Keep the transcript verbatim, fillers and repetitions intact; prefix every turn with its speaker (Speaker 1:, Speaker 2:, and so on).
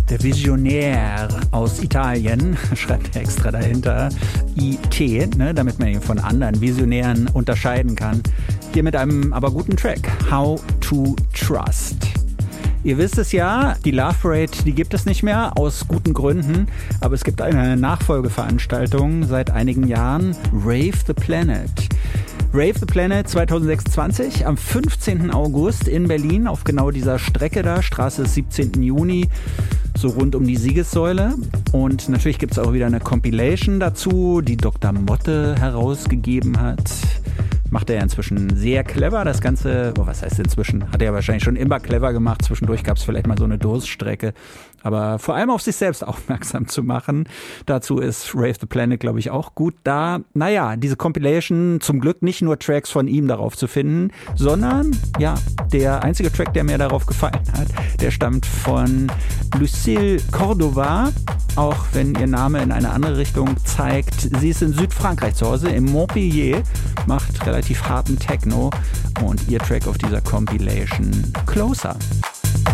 Speaker 1: Der Visionär aus Italien, schreibt er extra dahinter, I T, ne, damit man ihn von anderen Visionären unterscheiden kann. Hier mit einem aber guten Track, How to Trust. Ihr wisst es ja, die Love Parade, die gibt es nicht mehr, aus guten Gründen. Aber es gibt eine Nachfolgeveranstaltung seit einigen Jahren, Rave the Planet. Rave the Planet zwanzig sechsundzwanzig am fünfzehnten August in Berlin auf genau dieser Strecke da, Straße des siebzehnten Juni, so rund um die Siegessäule. Und natürlich gibt es auch wieder eine Compilation dazu, die Doktor Motte herausgegeben hat. Macht er ja inzwischen sehr clever, das Ganze, oh, was heißt inzwischen, hat er ja wahrscheinlich schon immer clever gemacht, zwischendurch gab es vielleicht mal so eine Durststrecke, aber vor allem auf sich selbst aufmerksam zu machen, dazu ist Rave the Planet, glaube ich, auch gut da. Naja, diese Compilation, zum Glück nicht nur Tracks von ihm darauf zu finden, sondern, ja, der einzige Track, der mir darauf gefallen hat, der stammt von Lucille Cordova, auch wenn ihr Name in eine andere Richtung zeigt. Sie ist in Südfrankreich zu Hause, in Montpellier, macht relativ harten Techno und ihr Track auf dieser Compilation Closer.